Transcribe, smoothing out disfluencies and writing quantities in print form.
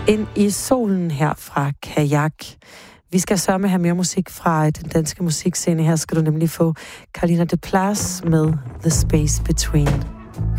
Ind i solen her fra Kajak. Vi skal sørge have mere musik fra den danske musikscene. Her skal du nemlig få Carolina de Plas med The Space Between.